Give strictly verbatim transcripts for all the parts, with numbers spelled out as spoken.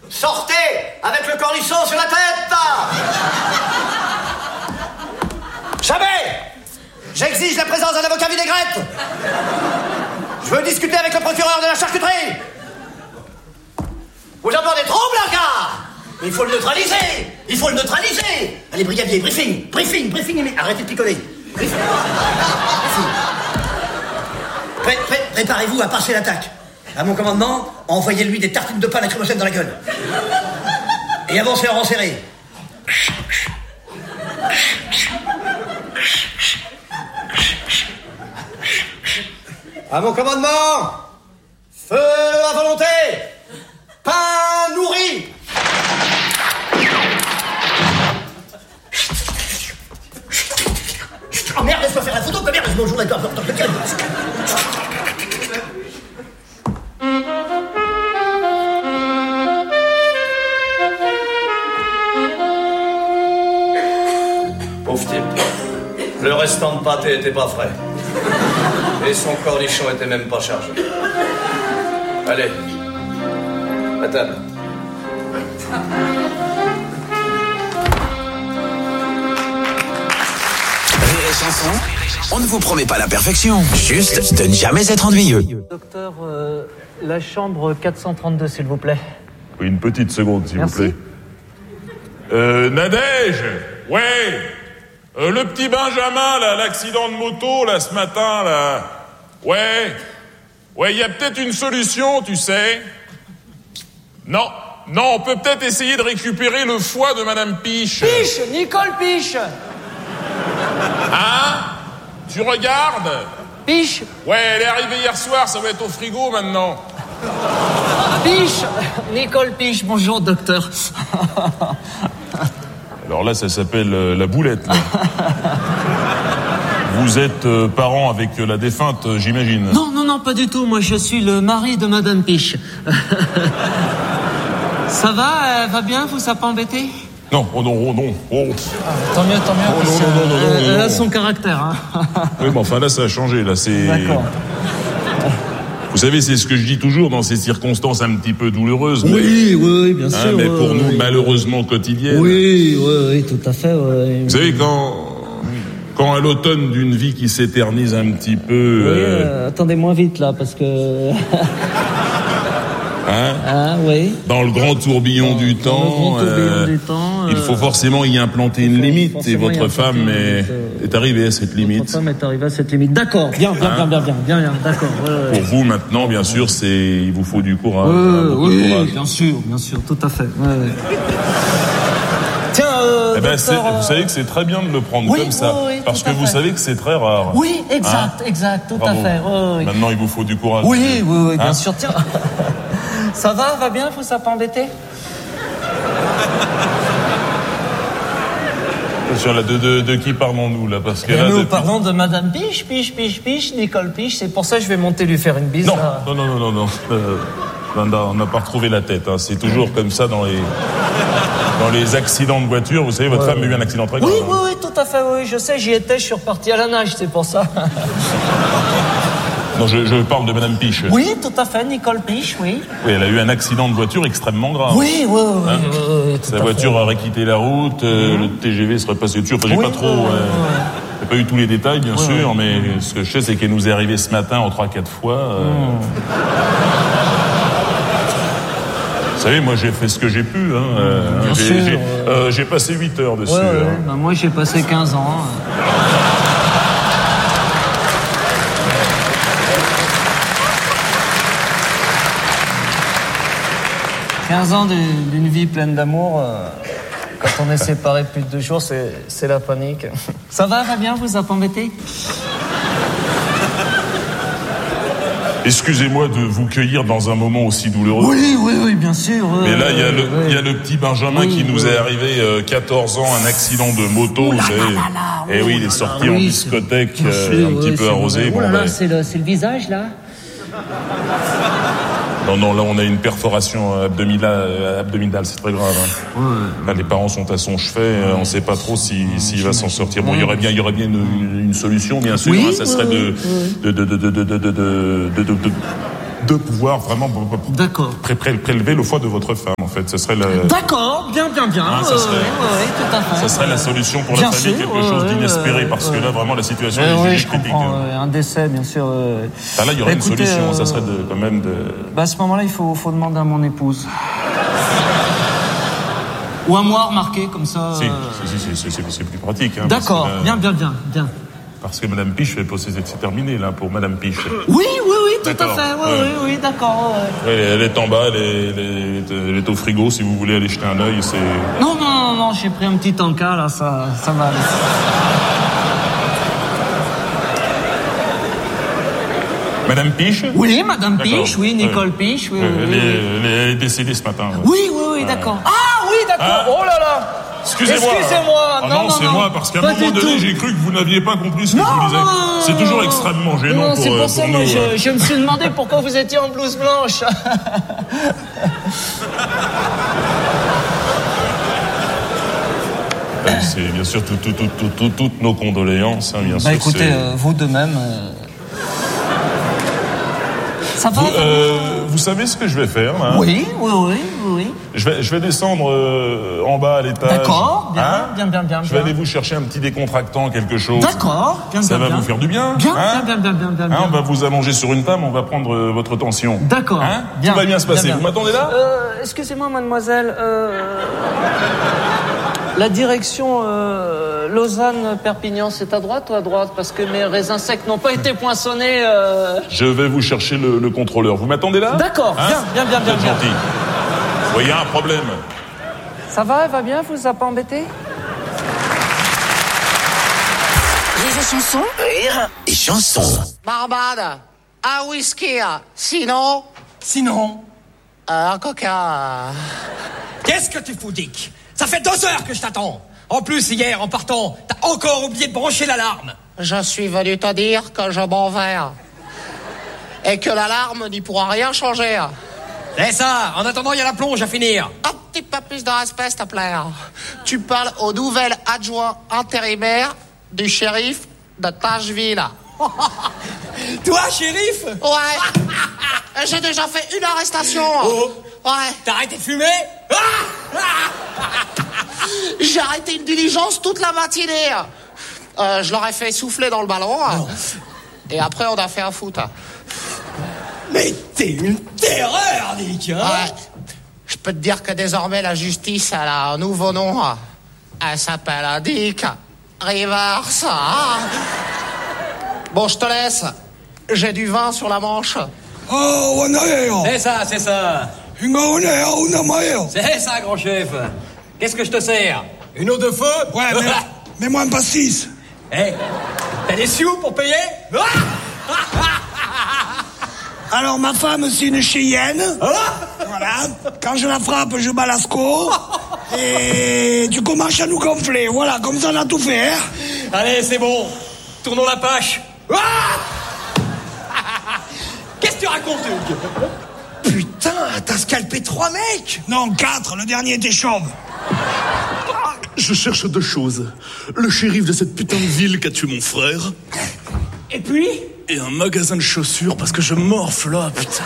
Sortez avec le cornichon sur la tête. Jamais. J'exige la présence d'un avocat vinaigrette. Je veux discuter avec le procureur de la charcuterie. Vous entendez trop, Blanca? Il faut le neutraliser. Il faut le neutraliser. Allez, brigadier, briefing, briefing, briefing. Mais arrêtez de picoler. Briefing. Briefing. Pré- pré- préparez-vous à passer l'attaque. À mon commandement, envoyez-lui des tartines de pain lacrymogène dans la gueule. Et avancez en rang serré. À mon commandement, feu à volonté, pain nourri. Oh merde, laisse-moi faire la photo, que merde, bonjour, d'accord, d'accord, d'accord. Pauvre type. Le restant de pâté était pas frais. Et son cornichon était même pas chargé. Allez, à table. Rire et chanson, on ne vous promet pas la perfection, juste de ne jamais être ennuyeux. Docteur, euh, la chambre quatre cent trente-deux, s'il vous plaît. Oui, une petite seconde, s'il Merci. vous plaît. Euh, Nadège, ouais, euh, le petit Benjamin, là, l'accident de moto, là, ce matin, là, ouais, ouais, il y a peut-être une solution, tu sais. Non, non, on peut peut-être essayer de récupérer le foie de Madame Piche. Piche, Nicole Piche. Hein? Tu regardes? Piche, Ouais, elle est arrivée hier soir, ça va être au frigo maintenant. Piche, Nicole Piche, bonjour docteur. Alors là, ça s'appelle euh, la boulette, là. Vous êtes euh, parent avec euh, la défunte, euh, j'imagine. Non, non, non, pas du tout, moi je suis le mari de Madame Piche. Ça va, elle va bien, vous ça pas embêté? Non, oh non, oh non, oh. Tant mieux, tant mieux, Oh, parce non, non, non, non, qu'elle- non, elle a non. son caractère. Hein. Oui, mais enfin là, ça a changé, là, c'est... D'accord. Vous savez, c'est ce que je dis toujours dans ces circonstances un petit peu douloureuses. mais- Oui, oui, oui, bien hein, sûr. mais oui, pour nous, oui. malheureusement quotidiennes. Oui, oui, oui, tout à fait. Oui. Vous savez, quand... Quand à l'automne d'une vie qui s'éternise un petit peu... Oui, euh, euh, attendez moins vite là, parce que. hein, Ah, oui. dans le grand tourbillon du Dans le temps, grand tourbillon euh, du temps, il euh, faut forcément y implanter une faut limite. Et forcément y votre implanter femme une est, limite, euh, est arrivée à cette limite. Votre femme est arrivée à cette limite. D'accord, bien, bien, bien, bien, bien, bien, bien, d'accord. Ouais, ouais. Pour vous, maintenant, bien sûr, c'est il vous faut du courage. Euh, hein, beaucoup de oui, courage. bien sûr, bien sûr, tout à fait. Ouais, ouais. Tiens, euh, Eh ben, c'est- docteur, vous euh, savez que c'est très bien de le prendre oui, comme ça, oui, oui, parce tout que à vous fait. savez que c'est très rare. Oui, exact, Hein exact, tout Bravo. à fait. Ouais, ouais. Maintenant, il vous faut du courage. Oui, oui, oui, bien Hein sûr. Tiens, ça va, va bien, vous ça pas embêté? Attention, là, de, de, de qui parlons-nous, là? Parce que Et là, nous depuis- parlons de Madame Piche, Piche, Piche, Piche, Nicole Piche. C'est pour ça que je vais monter lui faire une bise. Non, là. non, non, non, non, non. Euh, Linda, on n'a pas retrouvé la tête. Hein. C'est toujours comme ça dans les dans les accidents de voiture. Vous savez, votre femme a eu un accident très grave. Oui, hein. oui, oui, tout à fait, oui. Je sais, j'y étais, je suis reparti à la nage, c'est pour ça. Non, je, je parle de Madame Piche. Oui, tout à fait, Nicole Piche, oui. Oui, elle a eu un accident de voiture extrêmement grave. Oui, oui, oui. Hein oui, oui, tout Sa à voiture fait. aurait quitté la route, euh, le T G V serait passé dessus. Enfin, j'ai Oui, pas trop. oui, oui, euh, j'ai pas eu tous les détails, bien Oui, sûr, oui. mais ce que je sais, c'est qu'elle nous est arrivée ce matin en trois, quatre fois. euh, Vous savez, moi, j'ai fait ce que j'ai pu. Hein, euh, Bien j'ai, sûr, j'ai, ouais. euh, j'ai passé huit heures dessus. Ouais, ouais, hein. bah, moi, j'ai passé quinze ans. quinze ans d'une d'une vie pleine d'amour. euh, Quand on est séparés plus de deux jours, c'est c'est la panique. Ça va, va bien, vous a pas embêté? Excusez-moi de vous cueillir dans un moment aussi douloureux. Oui, oui, oui, bien sûr. Mais là, il y a le, il y a le petit Benjamin Oui, qui nous oui. est arrivé euh, quatorze ans, un accident de moto, vous savez. Et oui, il est sorti en Oui, discothèque, Bien euh, sûr, un petit oui, peu c'est arrosé. vrai. Bon, Oh là là, ben, c'est le, c'est le visage, là. non, non, là, on a une perforation abdominale, abdominale c'est très grave. Hein. Là, les parents sont à son chevet, euh, on ne sait pas trop si, s'il va s'en sortir. Bon, il y aurait bien, il y aurait bien une, une solution, bien sûr. Oui, hein, ça oui, serait de, oui, de, de, de, de, de, de, de, de, de, de, de- de pouvoir vraiment D'accord. pré- pré- prélever le foie de votre femme, en fait. Ce serait la... D'accord, bien, bien, bien. Hein, ça euh, serait- ouais, ouais, tout à fait. Ça serait la solution pour Bien la famille, sûr, quelque chose ouais, d'inespéré, ouais, parce que ouais. là, vraiment, la situation Euh, est oui, jugée je critique. comprends. hein. euh, un décès, bien sûr. euh. Ah, là, il y aurait Écoutez, une solution, ça euh, serait de, quand même de... Bah, à ce moment-là, il faut, faut demander à mon épouse. Ou à moi, remarquez, comme ça. Si, euh, si, si, si, c'est, c'est plus pratique. Hein, D'accord, parce que là- bien, bien, bien, bien. Parce que Madame Piche, c'est, c'est terminé, là, pour Madame Piche. Oui, oui, oui, tout D'accord, à fait. Oui, ouais. oui, oui, d'accord. ouais. Elle, elle est en bas, elle est, elle, est, elle est au frigo, si vous voulez aller jeter un œil, c'est... Non, non, non, non, j'ai pris un petit tanka, là, ça, ça va aller. Madame Piche? Oui, Madame D'accord. Piche, oui, Nicole Ouais. Piche, oui, Ouais, oui, elle, oui, est, oui. elle est- elle est décédée ce matin. ouais. Oui, oui, oui, d'accord. Ah, oui, d'accord. Ah. Oh là là. Excusez-moi. Excusez-moi. Ah non, non, non, c'est non. moi, parce qu'à un Pas moment du donné, tout. j'ai cru que vous n'aviez pas compris ce que Non, je vous disais. non, non, C'est non, toujours non. extrêmement gênant Non, pour, c'est euh, pour ça, pour moi, nous. je, euh. je me suis demandé pourquoi vous étiez en blouse blanche. Euh, C'est bien sûr tout, tout, tout, tout, tout- toutes nos condoléances, hein, bien Bah sûr. écoutez, c'est- euh, vous de même. euh, Ça va Vous, euh, vous savez ce que je vais faire, là? Oui, oui, oui, oui. Je vais, je vais descendre euh, en bas à l'étage. D'accord, bien, Hein bien, bien, bien. Je vais bien. aller vous chercher un petit décontractant, quelque chose. D'accord, bien, Ça bien, va bien. vous faire du bien. Bien, hein bien, bien, bien, bien, bien. Hein, on va vous allonger sur une table, on va prendre euh, votre tension. D'accord, Hein bien. Tout va bien se bien, passer. bien. Vous m'attendez là? Euh, excusez-moi, mademoiselle. Euh, la direction euh, Lausanne-Perpignan, c'est à droite ou à droite? Parce que mes raisins secs n'ont pas été poinçonnés. euh. Je vais vous chercher le, le contrôleur. Vous m'attendez là? D'accord, Hein bien, bien, bien, bien, Vous êtes bien. gentil. Vous voyez un problème. Ça va, elle va bien? Vous a pas embêté? Rire et chanson. Rire et chanson. Barbade, un whisky, sinon, Sinon, euh, un coca. qu'est-ce que tu fous, Dick? Ça fait deux heures que je t'attends. En plus, hier, en partant, t'as encore oublié de brancher l'alarme. Je suis venu te dire que je m'en vais. Et que l'alarme n'y pourra rien changer. C'est ça. En attendant, il y a la plonge à finir. Un petit peu plus de respect, s'il te plaît. Tu parles au nouvel adjoint intérimaire du shérif de Tacheville. Toi, shérif? Ouais. J'ai déjà fait une arrestation. Oh. Ouais. T'as arrêté de fumer? J'ai arrêté une diligence toute la matinée. Euh, je leur ai fait souffler dans le ballon. Et après, on a fait un foot. Mais t'es une terreur, Dick, hein? Ouais. Je peux te dire que désormais, la justice, elle a un nouveau nom. Elle s'appelle Dick Rivers. Bon, je te laisse. J'ai du vin sur la manche. Oh, wanaeo. C'est ça, c'est ça. Inga waneo, una maeo. C'est ça, grand chef. Qu'est-ce que je te sers? Une eau de feu? Ouais, mais mets-moi un pastis. Eh, t'as des sioux pour payer? Alors, ma femme, c'est une Cheyenne. Ah Voilà. Quand je la frappe, je bats l'asco. Et tu commences à nous gonfler. Voilà, comme ça, on a tout fait, hein. Allez, c'est bon. Tournons la page. Qu'est-ce que tu racontes, Hugues? Putain, t'as scalpé trois mecs? Non, quatre. Le dernier était chauve. Je cherche deux choses. Le shérif de cette putain de ville qui a tué mon frère. Et puis? Et un magasin de chaussures parce que je morfle là, putain.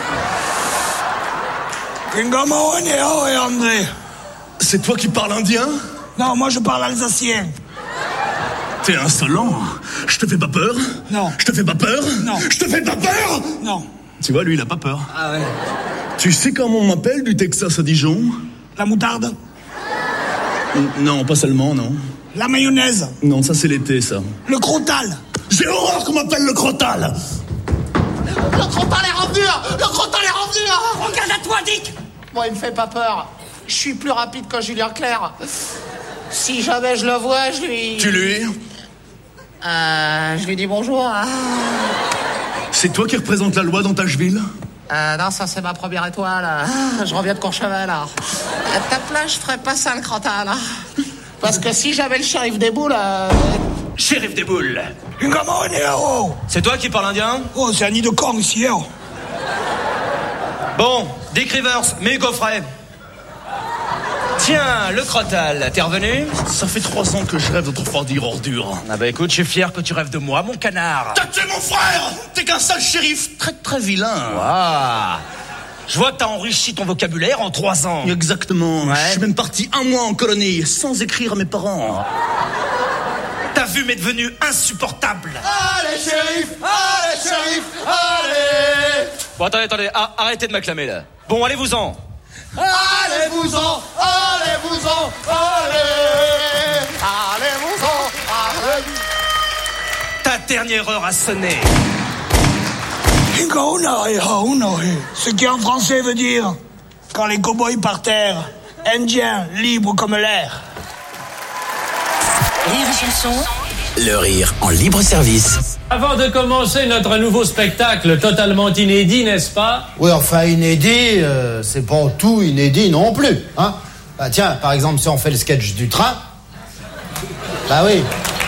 Inga waneo et André. C'est toi qui parles indien? Non, moi, je parle alsacien. T'es insolent. Je te fais pas peur? Non. Je te fais pas peur? Non. Je te fais pas peur? Non. Tu vois, lui, il a pas peur. Ah ouais. Tu sais comment on m'appelle du Texas à Dijon? La moutarde. N- Non, pas seulement, non. La mayonnaise. Non, ça c'est l'été, ça. Le crotal. J'ai horreur qu'on m'appelle le crotal. Le crottal est revenu. Le crottal est revenu. Regarde à toi, Dick. Moi, il me fait pas peur. Je suis plus rapide que Julien Clerc. Si jamais je le vois, je lui... Tu lui? Euh, je lui dis bonjour. hein. C'est toi qui représente la loi dans Tacheville? Euh, non, ça c'est ma première étoile. Ah, je reviens de Courchevel. À ta place, je ferais pas ça, le crottal. Parce que si j'avais le shérif des boules... euh, Shérif des boules. Inga waneo. C'est toi qui parles indien? Oh, c'est un nid de con ici, hein. Bon, Dick Rivers, mets le coffret. Tiens, le Crotal, t'es revenu? Ça fait trois ans que je rêve de te refroidir, ordure. Ah bah écoute, je suis fier que tu rêves de moi, mon canard. T'as tué mon frère! T'es qu'un sale shérif très très vilain. Waouh. Je vois que t'as enrichi ton vocabulaire en trois ans. Exactement. Ouais. Je suis même parti un mois en colonie, sans écrire à mes parents. T'as vu, mais devenu insupportable. Allez, shérif! Allez, shérif! Allez! Bon, attendez, attendez, ah, arrêtez de m'acclamer, là. Bon, allez-vous-en. Allez-vous-en! Allez-vous-en! Allez! Allez-vous-en! Allez! Ta dernière heure a sonné. Ce qui en français veut dire quand les cow-boys par terre, indiens libres comme l'air. Rire et chanson. Le rire en libre service. Avant de commencer notre nouveau spectacle totalement inédit, n'est-ce pas? Oui, enfin inédit, euh, c'est pas tout inédit non plus, hein. Bah tiens, par exemple, si on fait le sketch du train, bah oui.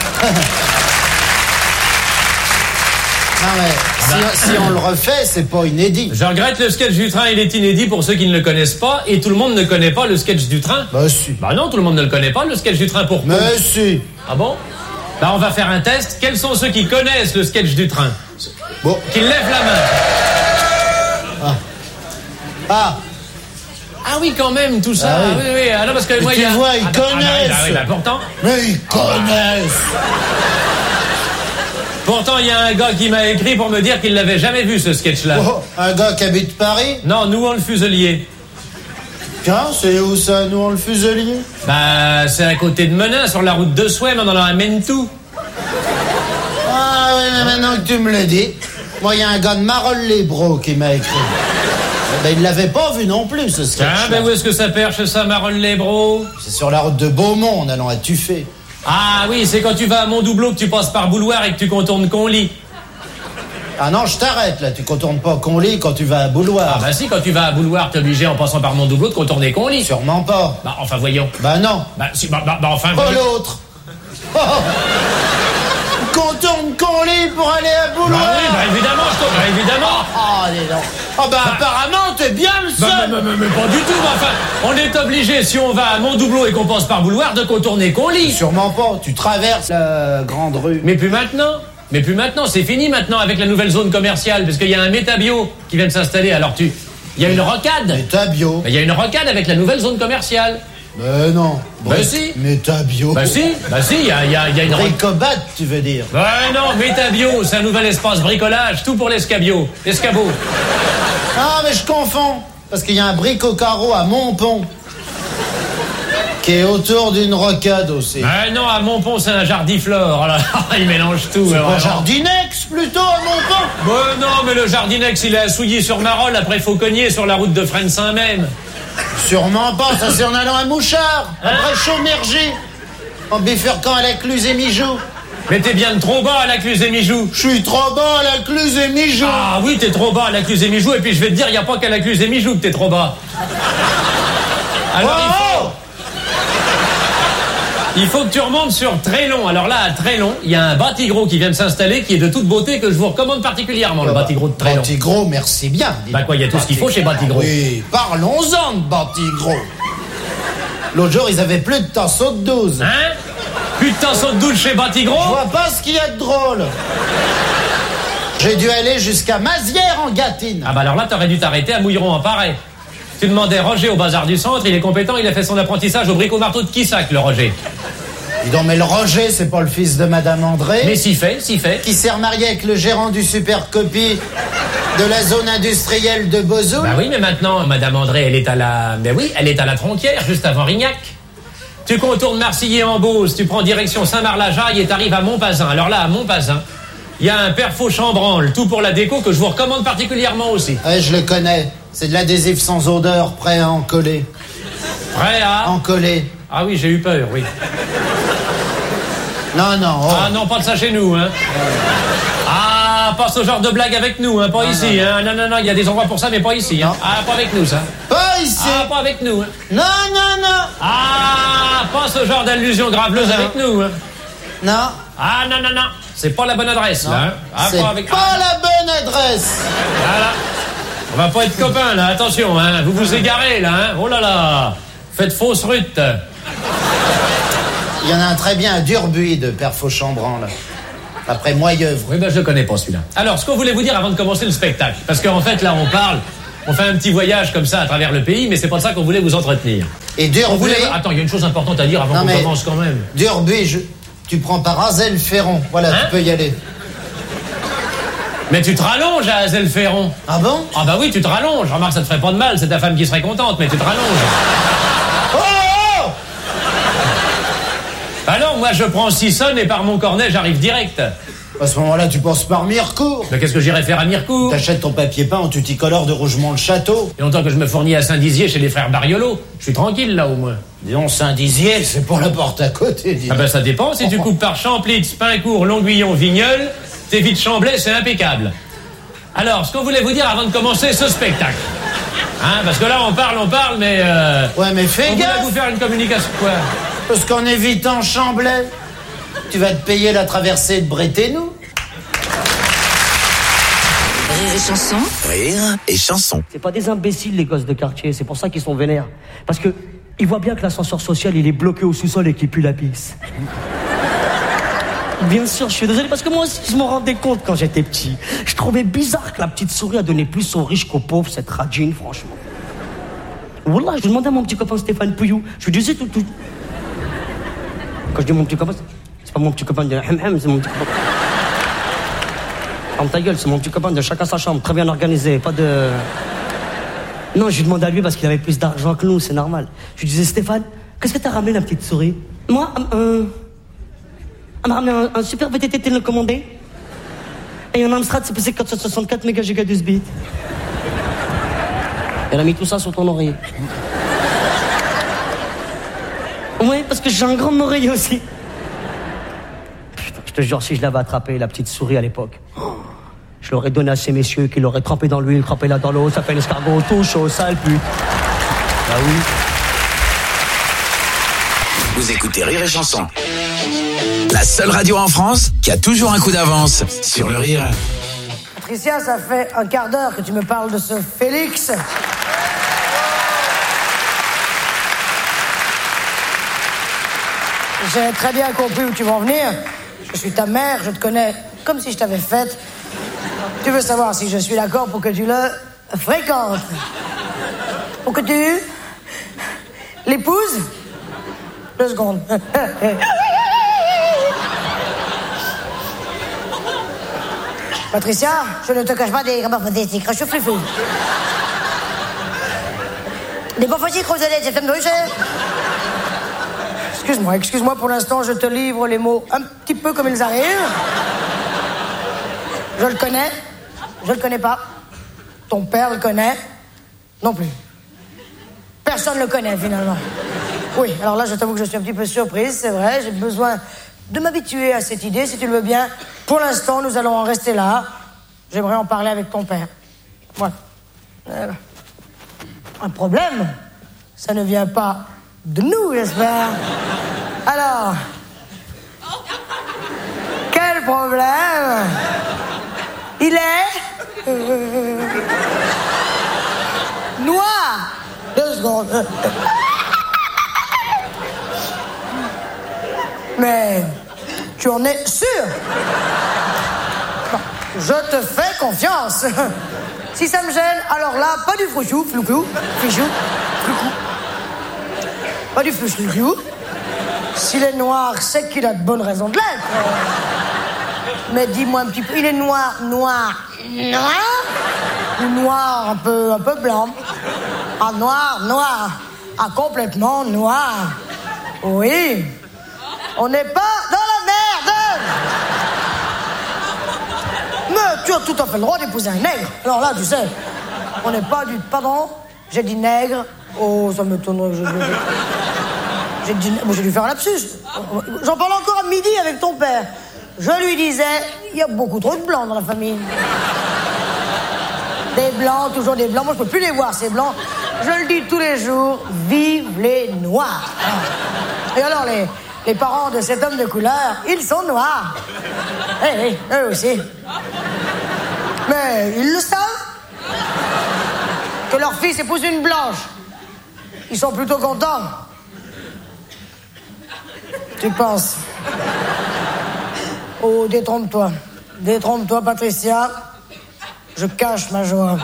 Non mais, si, si on le refait, c'est pas inédit. Je regrette, le sketch du train, il est inédit pour ceux qui ne le connaissent pas, et tout le monde ne connaît pas le sketch du train. Bah si. Bah non, tout le monde ne le connaît pas, le sketch du train, pourquoi? Mais si. Ah bon? Bah on va faire un test. Quels sont ceux qui connaissent le sketch du train? Bon. Qui lèvent la main. Ah. Ah. Ah oui, quand même, tout ça. Ah oui. oui, oui. Ah non, parce que Mais moi, tu il y a... vois, ils ah, bah, connaissent. Ah, bah, oui, bah, pourtant... Mais ils connaissent. Pourtant, il y a un gars qui m'a écrit pour me dire qu'il l'avait jamais vu, ce sketch-là. Oh, un gars qui habite Paris? Non, nous, on le Fuselier. Tiens, c'est où ça, nous, on le Fuselier? Bah, c'est à côté de Menin, sur la route de Souham, on en amène tout. Ah oui, mais maintenant que tu me le dis, moi, il y a un gars de Marolles-les-Bros qui m'a écrit. Ben, il l'avait pas vu non plus, ce sketch. Ah, ben où est-ce que ça perche, ça, Marolles-les-Bros? C'est sur la route de Beaumont, en allant à Tuffet. Ah oui, c'est quand tu vas à Montdoubleau que tu passes par Bouloir et que tu contournes Conly. Ah non, je t'arrête, là. Tu contournes pas Conly quand tu vas à Bouloir. Ah bah si, quand tu vas à Bouloir, t'es obligé, en passant par Montdoubleau, de contourner Conly. Sûrement pas. Bah, enfin, voyons. Bah non. Bah, si, bah, bah, bah enfin... Pas voyons. l'autre. Oh. Contourne Conly pour aller à Bouloir. Bah oui, bah évidemment, je bah, évidemment. Ah, dis donc. Ah bah, Bah, apparemment, t'es bien le seul. Bah, mais, mais, mais pas du tout, mais enfin, on est obligé, si on va à Montdoubleau et qu'on passe par Bouloir, de contourner Conly. Sûrement pas. Tu traverses la grande rue. Mais plus maintenant. Mais plus maintenant, c'est fini maintenant avec la nouvelle zone commerciale, parce qu'il y a un Métabio qui vient de s'installer. Alors tu, il y a une rocade. Métabio. Il y a une rocade avec la nouvelle zone commerciale. Mais non. Bah si. Métabio. Bah si, bah si, il y a, y a, y a une rocade. Bricobat, tu veux dire. Bah non, Métabio, c'est un nouvel espace bricolage, tout pour l'escabio, l'escabeau. Ah, mais je confonds. Parce qu'il y a un brico carreau à Montpont. Qui est autour d'une rocade aussi. Ah non, à Montpont, c'est un jardiflore. Oh là, il mélange tout. C'est alors, pas alors. Jardinex, plutôt, à Montpont. Bah non, mais le Jardinex, il est à Souilly-sur-Marolles, après faut cogner sur la route de Fresnes-Saint-Même. Sûrement pas, ça c'est en allant à Mouchard, après Chaumergy, en bifurquant à la Cluse et Mijoux. Mais t'es bien trop bas à la Cluse et Mijoux. Je suis trop bas à la Cluse et Mijoux. Ah oui, t'es trop bas à la Cluse et Mijoux, et puis je vais te dire, il n'y a pas qu'à la Cluse et Mijoux que t'es trop bas. Alors il faut... Il faut que tu remontes sur Trélon. Alors là, à Trélon, il y a un Batigros qui vient de s'installer, qui est de toute beauté, que je vous recommande particulièrement, le Batigros de Trélon. Batigros, merci bien. Bah quoi, il y a tout ce qu'il faut chez Batigros. Oui, parlons-en de Batigros. L'autre jour, ils avaient plus de tasseaux de douze. Hein? Plus de tasseaux de douze chez Batigros? Je vois pas ce qu'il y a de drôle. J'ai dû aller jusqu'à Mazières en Gâtine. Ah bah alors là, t'aurais dû t'arrêter à Mouilleron en Paris. Tu demandais Roger au bazar du centre, il est compétent, il a fait son apprentissage au bricot-marteau de Quissac, le Roger. Dis donc, mais le Roger, c'est pas le fils de Madame André? Mais si fait, si fait. Qui s'est remarié avec le gérant du Supercopie de la zone industrielle de Bozoul? Bah oui, mais maintenant, Madame André, elle est à la... Mais oui, elle est à la Tronquière, juste avant Rignac. Tu contournes Marcilly en Beauce, tu prends direction Saint-Marc-la-Jaille et t'arrives à Montpazin. Alors là, à Montpazin, il y a un perfo chambranle, tout pour la déco, que je vous recommande particulièrement aussi. Ouais, je le connais. C'est de l'adhésif sans odeur, prêt à en coller. Prêt à... En coller. Ah oui, j'ai eu peur, oui. Non, non. Oh. Ah non, pas de ça chez nous, hein. Ah, pas ce genre de blague avec nous, hein, pas non, ici, non, hein. Non, non, non, il y a des endroits pour ça, mais pas ici, hein. Ah, pas avec nous, ça. Pas ici. Ah, pas avec nous, hein. Non, non, non. Ah, pas ce genre d'allusion graveleuse Non. avec nous, hein. Non. Ah, non, non, non. C'est pas la bonne adresse, Non. là, hein. Ah, C'est pas avec... pas ah, la bonne adresse. Voilà. On va pas être copains, là, attention, hein. Vous vous égarez, là, hein. Oh là là. Faites fausse rute. Il y en a un très bien à Durbuy de Père Fauchambran, là. Après Moyeuvre. Oui, ben je le connais pas celui-là. Alors, ce qu'on voulait vous dire avant de commencer le spectacle, parce qu'en fait, là, on parle, on fait un petit voyage comme ça à travers le pays, mais c'est pas de ça qu'on voulait vous entretenir. Et Durbuy... Voulait... Attends, il y a une chose importante à dire avant qu'on commence quand même. Durbuy, je... tu prends par Azel-Ferron. Voilà, hein? Tu peux y aller. Mais tu te rallonges à Azel-Ferron. Ah bon? Ah bah oui, tu te rallonges. Remarque, ça te ferait pas de mal, c'est ta femme qui serait contente, mais tu te rallonges. Oh, oh Alors, moi, je prends Sissonne et par Montcornet, j'arrive direct. À ce moment-là, tu penses par Mirecourt. Mais qu'est-ce que j'irais faire à Mirecourt? T'achètes ton papier peint en tuticolore de Rougemont-le-Château. Et longtemps que je me fournis à Saint-Dizier chez les frères Bariolo, je suis tranquille, là, au moins. Disons, Saint-Dizier, c'est pour la porte à côté, dis. Ah ben, ça dépend. Si tu coupes par Champlitz, Pincourt, Longuillon, Vigneulles, t'es vite Chamblay, c'est impeccable. Alors, ce qu'on voulait vous dire avant de commencer ce spectacle. Hein, parce que là, on parle, on parle, mais... Euh, ouais, mais fais on gaffe. voulait vous faire une communication, quoi. Parce qu'en évitant Chamblay, tu vas te payer la traversée de Bréténou. Rire et chanson. Rire et chanson. C'est pas des imbéciles, les gosses de quartier. C'est pour ça qu'ils sont vénères. Parce que ils voient bien que l'ascenseur social, il est bloqué au sous-sol et qu'il pue la pisse. Bien sûr, je suis désolé, parce que moi aussi, je m'en rendais compte quand j'étais petit. Je trouvais bizarre que la petite souris a donné plus aux riches qu'aux pauvres, cette radine, franchement. Wallah, je demandais à mon petit copain Stéphane Pouillou. Je lui disais tout, tout. Quand je dis mon petit copain, c'est pas mon petit copain de Hem Hem, c'est mon petit copain. Ferme ta gueule, c'est mon petit copain de chacun sa chambre, très bien organisé, pas de... Non, je lui demandais à lui parce qu'il avait plus d'argent que nous, c'est normal. Je lui disais, Stéphane, qu'est-ce que t'as ramené, la petite souris? Moi, euh... Elle m'a ramené un, un super V T T télécommandé. Et un Amstrad C P C quatre cent soixante-quatre méga giga douze bits. Elle a mis tout ça sur ton oreiller. Oui, parce que j'ai un grand oreiller aussi. Putain, je te jure, si je l'avais attrapé, la petite souris à l'époque, je l'aurais donné à ces messieurs qui l'auraient trempé dans l'huile, trempé là dans l'eau, ça fait l'escargot, tout chaud, sale pute. Bah oui. Vous écoutez Rire et Chanson. La seule radio en France qui a toujours un coup d'avance sur le rire. Patricia, ça fait un quart d'heure que tu me parles de ce Félix. J'ai très bien compris où tu veux en venir. Je suis ta mère, je te connais comme si je t'avais faite. Tu veux savoir si je suis d'accord pour que tu le fréquentes. Pour que tu l'épouses. Deux secondes. Patricia, je ne te cache pas des rapports des cracheux flou. Des bons fossiles creuselés, c'est femme de ruche. Excuse-moi, excuse-moi, pour l'instant, je te livre les mots un petit peu comme ils arrivent. Je le connais, je le connais pas. Ton père le connaît, non plus. Personne le connaît, finalement. Oui, alors là, je t'avoue que je suis un petit peu surprise, c'est vrai. J'ai besoin de m'habituer à cette idée, si tu le veux bien. Pour l'instant, nous allons en rester là. J'aimerais en parler avec ton père. Voilà. Euh, un problème, ça ne vient pas de nous, j'espère. Alors, quel problème? Il est euh, noir. Deux secondes. Mais tu en es sûr? Bon, je te fais confiance. Si ça me gêne, alors là, pas du frouchou, floucou, fichou, floucou. Pas du flouchou. S'il est noir, c'est qu'il a de bonnes raisons de l'être. Mais dis-moi un petit peu, il est noir, noir, noir? Ou noir un peu, un peu blanc? Ah, noir, noir. Ah, complètement noir. Oui. On n'est pas dans la merde. Mais tu as tout à fait le droit d'épouser un nègre. Alors là, tu sais, on n'est pas du... Pardon? J'ai dit nègre. Oh, ça m'étonnerait que je... J'ai dit... J'ai dû faire un lapsus. J'en parlais encore à midi avec ton père. Je lui disais, il y a beaucoup trop de blancs dans la famille. Des blancs, toujours des blancs. Moi, je peux plus les voir, ces blancs. Je le dis tous les jours, vive les noirs. Et alors, les... Les parents de cet homme de couleur, ils sont noirs. Eh, hey, hey, eux aussi. Mais ils le savent. Que leur fils épouse une blanche. Ils sont plutôt contents. Tu penses? Oh, détrompe-toi. Détrompe-toi, Patricia. Je cache ma joie.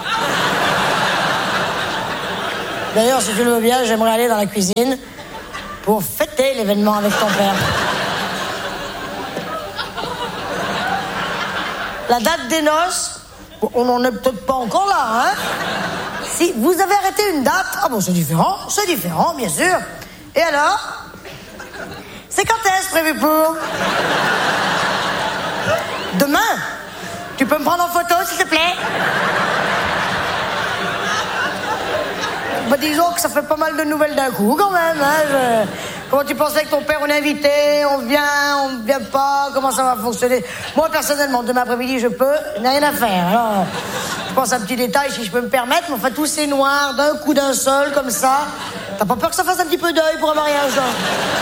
D'ailleurs, si tu le veux bien, j'aimerais aller dans la cuisine pour fêter l'événement avec ton père. La date des noces, on n'en est peut-être pas encore là, hein? Si vous avez arrêté une date, ah bon, c'est différent, c'est différent, bien sûr. Et alors? C'est quand est-ce prévu pour? Demain? Tu peux me prendre en photo, s'il te plaît? Bah, disons que ça fait pas mal de nouvelles d'un coup, quand même, hein? Je... Comment tu pensais que ton père, on est invité, on vient, on vient pas, comment ça va fonctionner? Moi, personnellement, demain après-midi, je peux, il n'y a rien à faire. Alors, je pense à un petit détail, si je peux me permettre, mais enfin, tous ces noirs, d'un coup d'un seul, comme ça, t'as pas peur que ça fasse un petit peu d'œil pour un mariage, hein?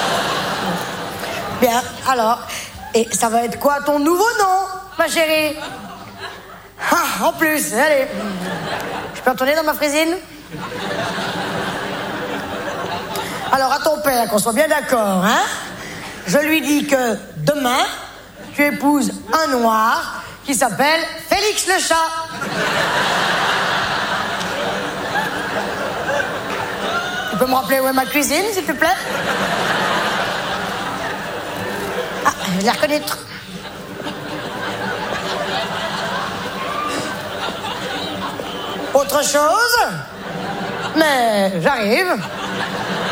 Bien, alors, et ça va être quoi ton nouveau nom, ma chérie? Ah, en plus, allez. Je peux retourner dans ma frésine? Alors, à ton père, qu'on soit bien d'accord, hein? Je lui dis que demain, tu épouses un noir qui s'appelle Félix le chat. Tu peux me rappeler où est ma cuisine, s'il te plaît? Ah, je vais la reconnaître. Autre chose? Mais j'arrive.